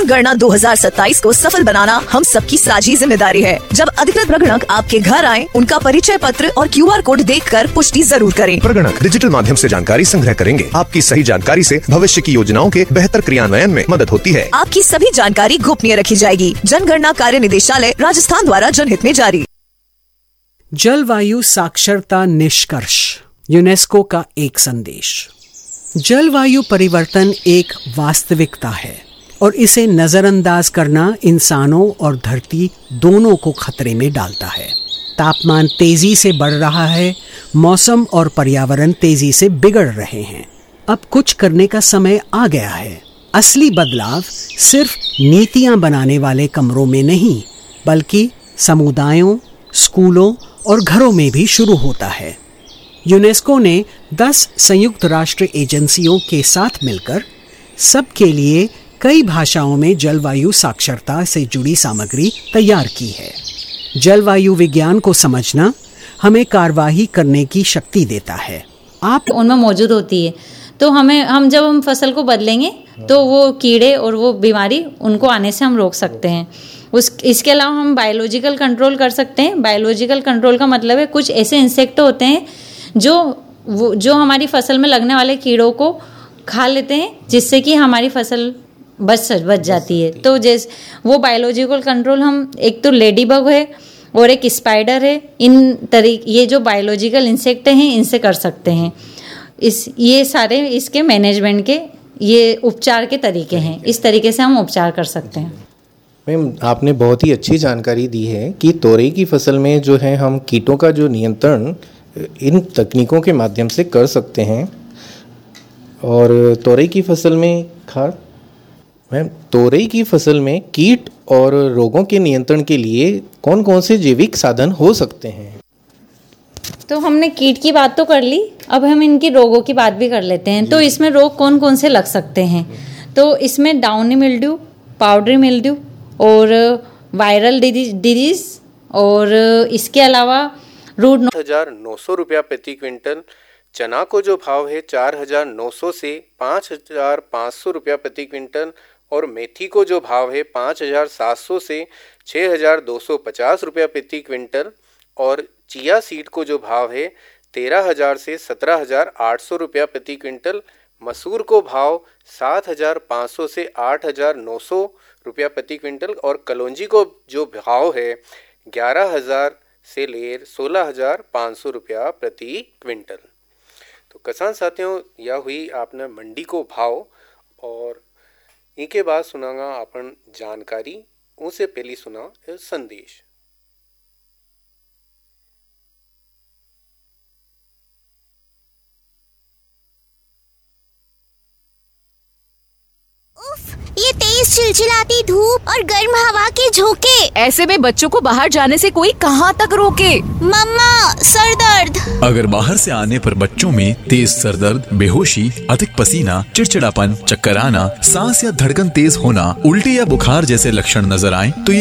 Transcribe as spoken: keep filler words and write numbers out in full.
जनगणना दो हजार सत्ताईस को सफल बनाना हम सबकी साझी जिम्मेदारी है। जब अधिकृत प्रगणक आपके घर आए, उनका परिचय पत्र और क्यू आर कोड देखकर पुष्टि जरूर करें। प्रगणक डिजिटल माध्यम से जानकारी संग्रह करेंगे। आपकी सही जानकारी से भविष्य की योजनाओं के बेहतर क्रियान्वयन में मदद होती है। आपकी सभी जानकारी गोपनीय रखी जाएगी। जनगणना कार्य निदेशालय राजस्थान द्वारा जनहित में जारी। जलवायु साक्षरता निष्कर्ष, यूनेस्को का एक संदेश। जलवायु परिवर्तन एक वास्तविकता है और इसे नजरअंदाज करना इंसानों और धरती दोनों को खतरे में डालता है। तापमान तेजी से बढ़ रहा है, मौसम और पर्यावरण तेजी से बिगड़ रहे हैं। अब कुछ करने का समय आ गया है। असली बदलाव सिर्फ नीतियां बनाने वाले कमरों में नहीं, बल्कि समुदायों, स्कूलों और घरों में भी शुरू होता है। यूनेस्को ने दस संयुक्त राष्ट्र एजेंसियों के साथ मिलकर सबके लिए कई भाषाओं में जलवायु साक्षरता से जुड़ी सामग्री तैयार की है। जलवायु विज्ञान को समझना हमें कार्यवाही करने की शक्ति देता है। आप उनमें मौजूद होती है, तो हमें हम जब हम फसल को बदलेंगे तो वो कीड़े और वो बीमारी उनको आने से हम रोक सकते हैं। उस इसके अलावा हम बायोलॉजिकल कंट्रोल कर सकते हैं। बायोलॉजिकल कंट्रोल का मतलब है कुछ ऐसे इंसेक्ट होते हैं जो वो जो हमारी फसल में लगने वाले कीड़ों को खा लेते हैं, जिससे कि हमारी फसल बच बच जाती है। तो जैसे वो बायोलॉजिकल कंट्रोल हम, एक तो लेडी बग है और एक स्पाइडर है, इन तरीके ये जो बायोलॉजिकल इंसेक्ट हैं इनसे कर सकते हैं। इस ये सारे इसके मैनेजमेंट के ये उपचार के तरीके हैं। इस तरीके से हम उपचार कर सकते हैं। मैम, आपने बहुत ही अच्छी जानकारी दी है कि तोरई की फसल में जो है हम कीटों का जो नियंत्रण इन तकनीकों के माध्यम से कर सकते हैं। और तोरई की फसल में खाद मैम तोरई की फसल में कीट और रोगों के नियंत्रण के लिए कौन कौन से जैविक साधन हो सकते हैं? तो हमने कीट की बात तो कर ली, अब हम इनकी रोगों की बात भी कर लेते हैं। तो इसमें रोग कौन कौन से लग सकते हैं? तो इसमें डाउनी मिल्ड्यू, पाउडरी मिल्ड्यू और वायरल डिजीज, और इसके अलावा रूट हजार नौ सौ रुपया प्रति क्विंटल। चना को जो भाव है चार हजार नौ सौ से पाँच हजार पाँच सौ रुपया प्रति क्विंटल, और मेथी को जो भाव है पाँच हजार सात सौ से छः हजार दो सौ पचास रुपया प्रति क्विंटल, और चिया सीड को जो भाव है तेरह हजार से सत्रह हजार आठ सौ रुपया प्रति क्विंटल। मसूर को भाव सात हजार पाँच सौ से आठ हजार नौ सौ रुपया प्रति क्विंटल, और कलौंजी को जो भाव है ग्यारह हजार से लेकर सोलह हजार पाँच सौ रुपया प्रति क्विंटल। तो किसान साथियों, यह हुई आपने मंडी को भाव, और इनके बाद सुनागा अपन जानकारी। उनसे पहली सुना संदेश। ये तेज चिलचिलाती धूप और गर्म हवा के झोंके, ऐसे में बच्चों को बाहर जाने से कोई कहाँ तक रोके? मम्मा, सर दर्द। अगर बाहर से आने पर बच्चों में तेज सर दर्द, बेहोशी, अधिक पसीना, चिड़चिड़ापन, चक्कर आना, सांस या धड़कन तेज होना, उल्टी या बुखार जैसे लक्षण नजर आए तो